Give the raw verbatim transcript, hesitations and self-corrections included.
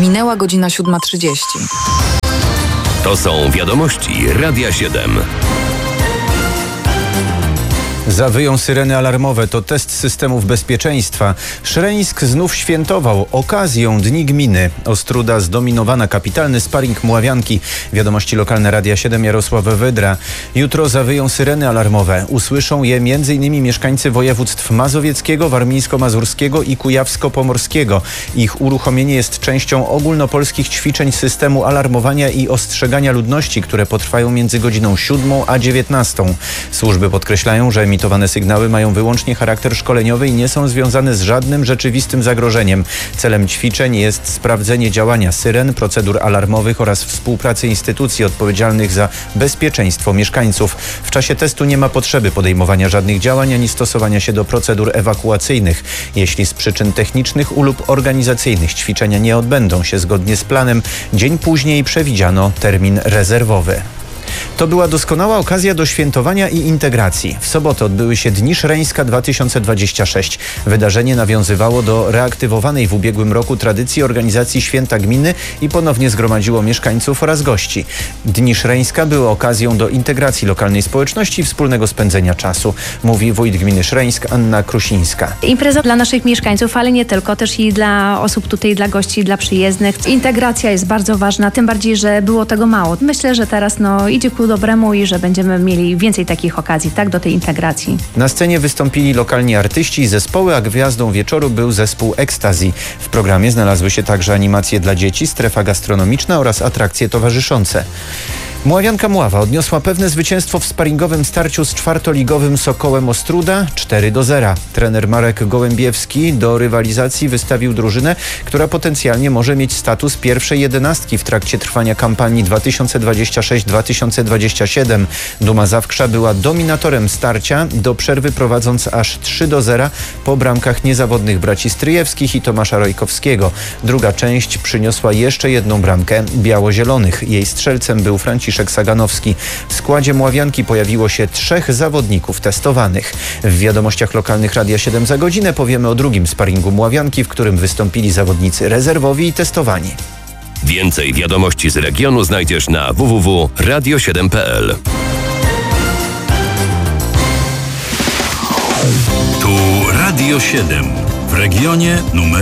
Minęła godzina siódma trzydzieści. To są wiadomości Radia siedem. Zawyją syreny alarmowe. To test systemów bezpieczeństwa. Szreńsk znów świętował okazją Dni Gminy. Ostróda zdominowana. Kapitalny sparing Mławianki. Wiadomości lokalne Radia siedem, Jarosław Wydra. Jutro zawyją syreny alarmowe. Usłyszą je m.in. mieszkańcy województw mazowieckiego, warmińsko-mazurskiego i kujawsko-pomorskiego. Ich uruchomienie jest częścią ogólnopolskich ćwiczeń systemu alarmowania i ostrzegania ludności, które potrwają między godziną siódmą a dziewiętnastą. Służby podkreślają, że emitowane sygnały mają wyłącznie charakter szkoleniowy i nie są związane z żadnym rzeczywistym zagrożeniem. Celem ćwiczeń jest sprawdzenie działania syren, procedur alarmowych oraz współpracy instytucji odpowiedzialnych za bezpieczeństwo mieszkańców. W czasie testu nie ma potrzeby podejmowania żadnych działań ani stosowania się do procedur ewakuacyjnych. Jeśli z przyczyn technicznych lub organizacyjnych ćwiczenia nie odbędą się zgodnie z planem, dzień później przewidziano termin rezerwowy. To była doskonała okazja do świętowania i integracji. W sobotę odbyły się Dni Szreńska dwa tysiące dwadzieścia sześć. Wydarzenie nawiązywało do reaktywowanej w ubiegłym roku tradycji organizacji Święta Gminy i ponownie zgromadziło mieszkańców oraz gości. Dni Szreńska były okazją do integracji lokalnej społeczności i wspólnego spędzenia czasu, mówi wójt gminy Szreńsk Anna Krusińska. Impreza dla naszych mieszkańców, ale nie tylko, też i dla osób tutaj, dla gości, dla przyjezdnych. Integracja jest bardzo ważna, tym bardziej, że było tego mało. Myślę, że teraz no idzie ku dobremu i że będziemy mieli więcej takich okazji, tak, do tej integracji. Na scenie wystąpili lokalni artyści i zespoły, a gwiazdą wieczoru był zespół Ekstazji. W programie znalazły się także animacje dla dzieci, strefa gastronomiczna oraz atrakcje towarzyszące. Mławianka Mława odniosła pewne zwycięstwo w sparingowym starciu z czwartoligowym Sokołem Ostróda cztery do zera. Trener Marek Gołębiewski do rywalizacji wystawił drużynę, która potencjalnie może mieć status pierwszej jedenastki w trakcie trwania kampanii dwa tysiące dwudziestej szóstej dwa tysiące dwudziestej siódmej. Duma Zawkrza była dominatorem starcia, do przerwy prowadząc aż trzy do zera po bramkach niezawodnych braci Stryjewskich i Tomasza Rojkowskiego. Druga część przyniosła jeszcze jedną bramkę biało-zielonych. Jej strzelcem był Franciszek Saganowski. W składzie Mławianki pojawiło się trzech zawodników testowanych. W wiadomościach lokalnych Radia siedem za godzinę powiemy o drugim sparingu Mławianki, w którym wystąpili zawodnicy rezerwowi i testowani. Więcej wiadomości z regionu znajdziesz na w w w kropka radio siedem kropka p l. Tu Radio siedem w regionie numer